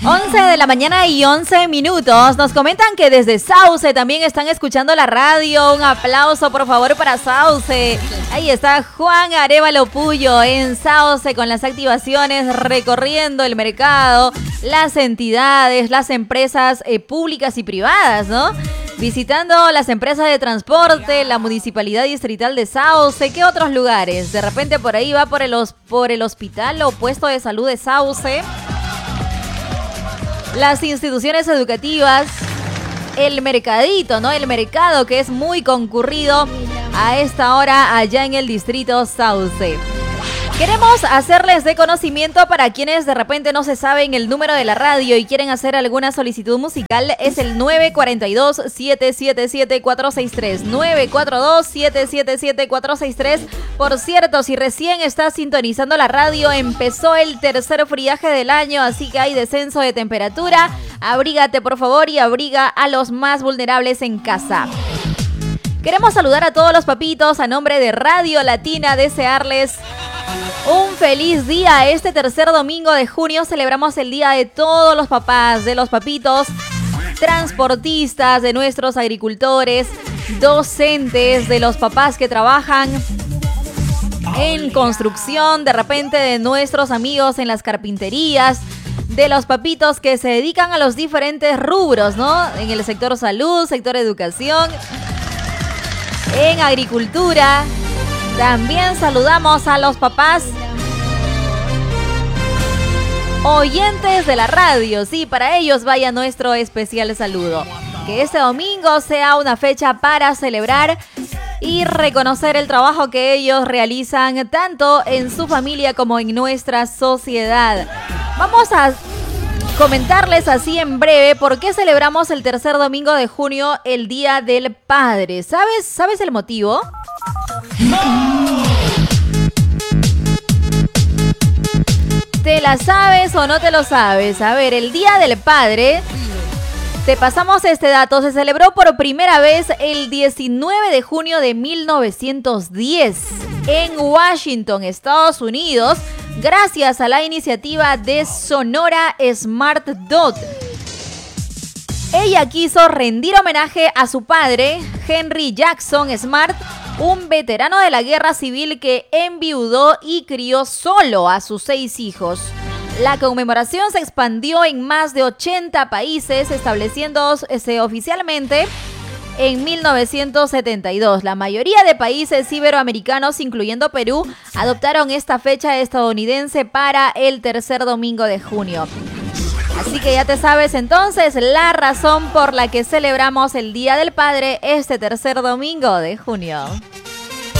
11 de la mañana y 11 minutos. Nos comentan que desde Sauce también están escuchando la radio. Un aplauso, por favor, para Sauce. Ahí está Juan Arévalo Puyo en Sauce con las activaciones, recorriendo el mercado, las entidades, las empresas públicas y privadas, ¿no? Visitando las empresas de transporte, la Municipalidad Distrital de Sauce. ¿Qué otros lugares? De repente por ahí va por el hospital o puesto de salud de Sauce. Las instituciones educativas, el mercadito, ¿no? El mercado que es muy concurrido a esta hora allá en el distrito Sauce. Queremos hacerles de conocimiento para quienes de repente no se saben el número de la radio y quieren hacer alguna solicitud musical. Es el 942-777-463. 942-777-463. Por cierto, si recién estás sintonizando la radio, empezó el tercer friaje del año, así que hay descenso de temperatura. Abrígate, por favor, y abriga a los más vulnerables en casa. Queremos saludar a todos los papitos a nombre de Radio Latina, desearles un feliz día. Este tercer domingo de junio celebramos el día de todos los papás, de los papitos, transportistas, de nuestros agricultores, docentes, de los papás que trabajan en construcción, de repente de nuestros amigos en las carpinterías, de los papitos que se dedican a los diferentes rubros, ¿no? En el sector salud, sector educación, en agricultura. También saludamos a los papás oyentes de la radio. Sí, para ellos vaya nuestro especial saludo. Que este domingo sea una fecha para celebrar y reconocer el trabajo que ellos realizan tanto en su familia como en nuestra sociedad. Vamos a comentarles así en breve por qué celebramos el tercer domingo de junio, el Día del Padre. ¿Sabes el motivo? ¿Te la sabes o no te lo sabes? A ver, el Día del Padre, te pasamos este dato, se celebró por primera vez el 19 de junio de 1910 en Washington, Estados Unidos, gracias a la iniciativa de Sonora Smart Dot. Ella quiso rendir homenaje a su padre, Henry Jackson Smart, un veterano de la guerra civil que enviudó y crió solo a sus 6 hijos. La conmemoración se expandió en más de 80 países, estableciéndose oficialmente en 1972. La mayoría de países iberoamericanos, incluyendo Perú, adoptaron esta fecha estadounidense para el tercer domingo de junio. Así que ya te sabes entonces la razón por la que celebramos el Día del Padre este tercer domingo de junio.